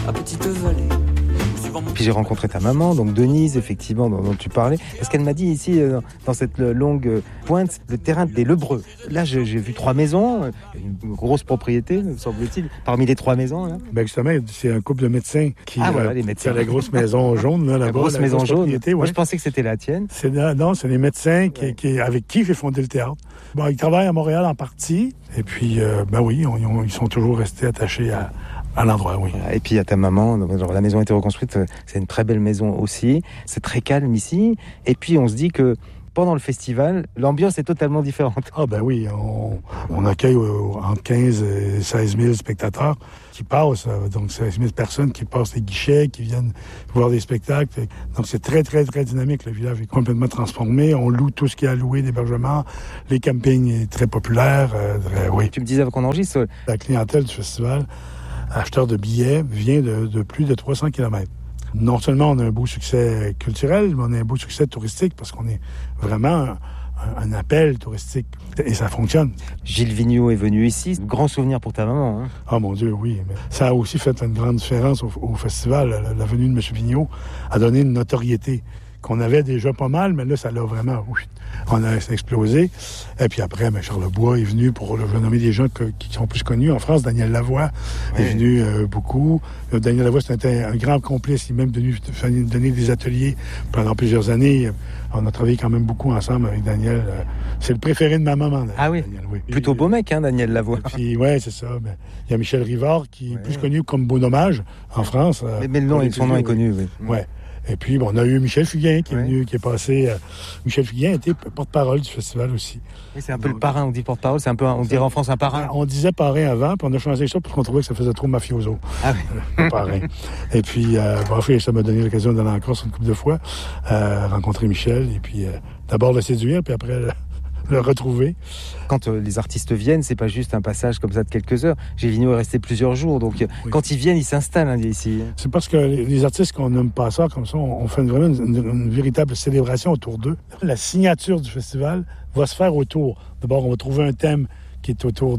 à petite vallée. Puis j'ai rencontré ta maman, donc Denise, effectivement, dont tu parlais. Parce qu'elle m'a dit ici, dans cette longue pointe, le terrain des Lebreux. Là, j'ai vu 3 maisons, une grosse propriété, me semble-t-il, parmi les 3 maisons. Là. Ben justement, c'est un couple de médecins qui voilà, les médecins. a la grosse maison jaune là-bas. La grosse maison jaune. Ouais. Moi, je pensais que c'était la tienne. Non, c'est les médecins avec qui j'ai fondé le théâtre. Bon, ils travaillent à Montréal en partie. Et puis, ils sont toujours restés attachés à l'endroit, oui. Voilà. Et puis, il y a ta maman. Genre, la maison a été reconstruite. C'est une très belle maison aussi. C'est très calme ici. Et puis, on se dit que pendant le festival, l'ambiance est totalement différente. Ah ben oui, on accueille entre 15 et 16 000 spectateurs qui passent. Donc, 16 000 personnes qui passent les guichets, qui viennent voir des spectacles. Donc, c'est très, très, très dynamique. Le village est complètement transformé. On loue tout ce qui est à louer d'hébergement. Les campings est très populaire. Oui. Tu me disais avant qu'on enregistre. La clientèle du festival, acheteur de billets, vient de plus de 300 km. Non seulement on a un beau succès culturel, mais on a un beau succès touristique parce qu'on est vraiment un appel touristique. Et ça fonctionne. Gilles Vigneault est venu ici. Grand souvenir pour ta maman. Hein? Ah mon Dieu, oui. Mais ça a aussi fait une grande différence au festival. La venue de M. Vigneault a donné une notoriété qu'on avait déjà pas mal, mais là, ça l'a vraiment... On a explosé. Et puis après, Charles Lebois est venu pour nommer des gens qui sont plus connus. En France, Daniel Lavoie est venu beaucoup. Daniel Lavoie, c'était un grand complice. Il est même venu donner des ateliers pendant plusieurs années. On a travaillé quand même beaucoup ensemble avec Daniel. C'est le préféré de ma maman. Ah oui? Daniel, oui. Plutôt beau mec, hein, Daniel Lavoie. Puis, oui, c'est ça. Mais il y a Michel Rivard, qui est plus connu comme Bonhommage en France. Mais son nom est connu, oui. Ouais. Et puis, on a eu Michel Fugain qui est venu, qui est passé. Michel Fugain était porte-parole du festival aussi. Oui, c'est un peu le parrain, on dit porte-parole, c'est un peu, on dirait en France un parrain. On disait parrain avant, puis on a changé ça parce qu'on trouvait que ça faisait trop mafioso. Ah oui. Parrain. Et puis, ça m'a donné l'occasion d'aller en Corse une couple de fois, rencontrer Michel, et puis d'abord le séduire, puis après le retrouver. Quand les artistes viennent, c'est pas juste un passage comme ça de quelques heures. Gilles Vigneault est resté plusieurs jours, donc quand ils viennent, ils s'installent ici. C'est parce que les artistes qu'on nomme pas ça comme ça, on fait vraiment une véritable célébration autour d'eux. La signature du festival va se faire autour. D'abord, on va trouver un thème qui est autour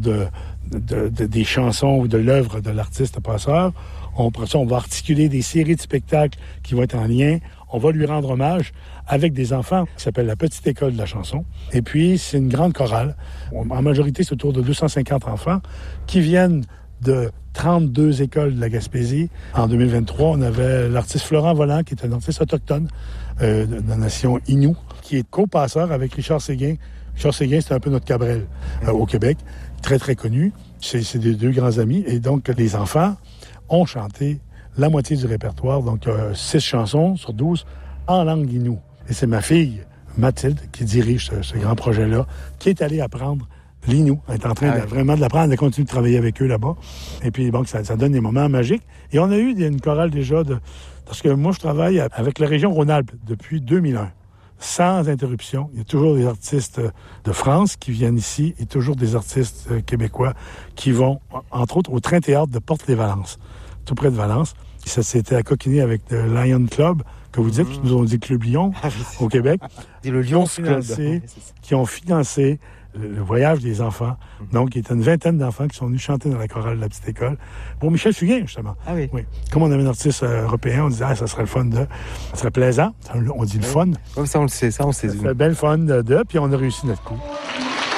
des chansons ou de l'œuvre de l'artiste passeur. Après ça, on va articuler des séries de spectacles qui vont être en lien. On va lui rendre hommage avec des enfants qui s'appelle la Petite École de la chanson. Et puis, c'est une grande chorale. En majorité, c'est autour de 250 enfants qui viennent de 32 écoles de la Gaspésie. En 2023, on avait l'artiste Florent Volant, qui est un artiste autochtone de la nation Innu, qui est co-passeur avec Richard Séguin. Richard Séguin, c'est un peu notre Cabrel au Québec, très, très connu. C'est des 2 grands amis. Et donc, les enfants ont chanté la moitié du répertoire, donc 6 chansons sur 12 en langue Innu. Et c'est ma fille, Mathilde, qui dirige ce grand projet-là, qui est allée apprendre l'Innu. Elle est en train vraiment de l'apprendre, de continuer de travailler avec eux là-bas. Et puis, bon, ça donne des moments magiques. Et on a eu une chorale déjà parce que moi, je travaille avec la région Rhône-Alpes depuis 2001. Sans interruption. Il y a toujours des artistes de France qui viennent ici et toujours des artistes québécois qui vont, entre autres, au Train-Théâtre de Porte-les-Valences, tout près de Valence. Ça s'était accoquiné avec le Lion Club, que vous dites, qui nous ont dit Club Lyon, au Québec. Et le Lions Club. Qui ont financé le voyage des enfants. Donc, il y a une vingtaine d'enfants qui sont venus chanter dans la chorale de la Petite École. Pour Michel Fugain, justement. Ah oui. Comme on avait un artiste européen, on disait, ça serait le fun ça serait plaisant. On dit le fun. Comme ça, on le sait, ça, on sait. Ça serait bien le fun puis on a réussi notre coup.